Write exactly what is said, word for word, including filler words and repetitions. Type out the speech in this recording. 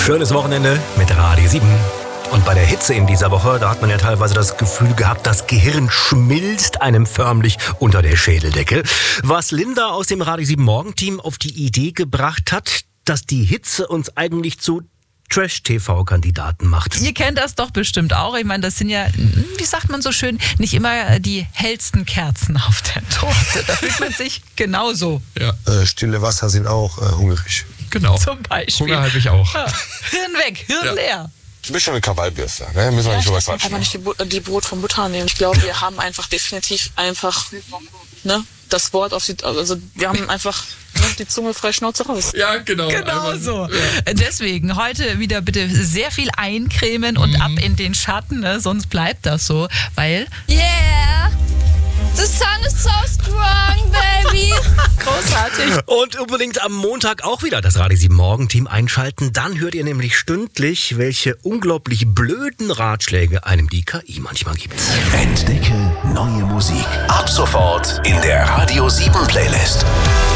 Schönes Wochenende mit Radio sieben. Und bei der Hitze in dieser Woche, da hat man ja teilweise das Gefühl gehabt, das Gehirn schmilzt einem förmlich unter der Schädeldecke. Was Linda aus dem Radio sieben Morgenteam auf die Idee gebracht hat, dass die Hitze uns eigentlich zu Trash-T V-Kandidaten macht. Ihr kennt das doch bestimmt auch. Ich meine, das sind ja, wie sagt man so schön, nicht immer die hellsten Kerzen auf der Torte. Da fühlt man sich genauso. Ja. Äh, stille Wasser sind auch äh, hungrig. Genau. Zum Beispiel. Hunger habe ich auch. Ja. Hirn weg, Hirn ja. leer. Ich bin schon eine Krawallbürste, ne? Müssen wir ja, nicht drüber quatschen. Einfach nicht die, Bu- die Brot vom Butter nehmen. Ich glaube, wir haben einfach definitiv einfach ne, das Wort auf die, also wir haben einfach ne, die Zunge frei Schnauze raus. Ja, genau. Genau so. Ja. Deswegen heute wieder bitte sehr viel eincremen und mhm. ab in den Schatten, ne? Sonst bleibt das so, weil... Yeah! The sun is so strong, baby! Großartig. Und unbedingt am Montag auch wieder das Radio sieben Morgenteam einschalten. Dann hört ihr nämlich stündlich, welche unglaublich blöden Ratschläge einem die K I manchmal gibt. Entdecke neue Musik. Ab sofort in der Radio sieben Playlist.